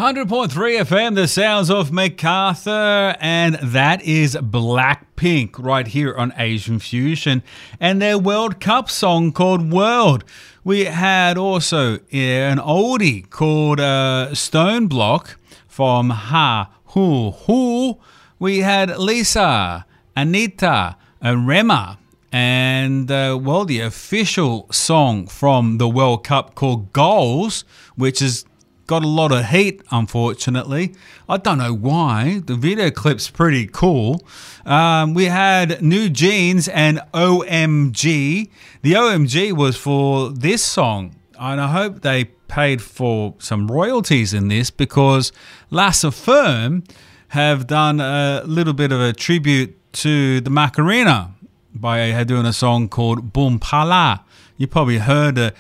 100.3 FM, the sounds of MacArthur, and that is Blackpink right here on Asian Fusion and their World Cup song called World. We had also an oldie called Stone Block from Ha Hu Hu. We had Lisa, Anita, and Rema, and the official song from the World Cup called Goals, which is got a lot of heat, unfortunately. I don't know why. The video clip's pretty cool. We had New Jeans and OMG. The OMG was for this song, and I hope they paid for some royalties in this because La Firme have done a little bit of a tribute to the Macarena by doing a song called Boom Pala. You probably heard it.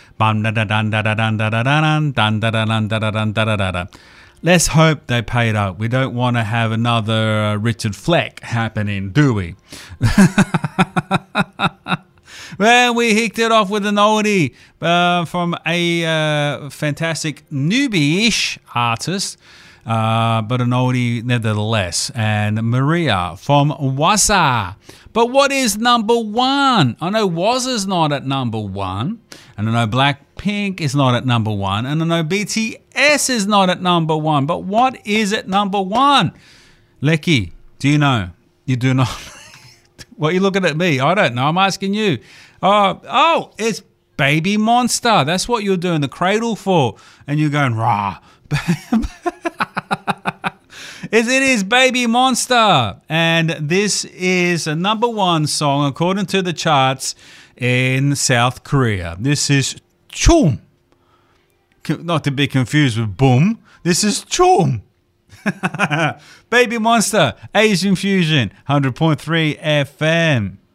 Let's hope they paid up. We don't want to have another Richard Fleck happening, do we? Well, we kicked it off with an oldie from a fantastic newbie-ish artist, but an oldie nevertheless, and Maria from Wazza. But what is number one? I know Wazza's not at number one, and I know Blackpink is not at number one, and I know BTS is not at number one. But what is at number one? Lecky, do you know? You do not. What are you looking at me? I don't know. I'm asking you. Oh, it's Baby Monster. That's what you're doing the cradle for, and you're going rah. It is Baby Monster, and this is a number one song according to the charts in South Korea. This is Chum, not to be confused with Boom. This is Chum. Baby Monster, Asian Fusion, 100.3 FM.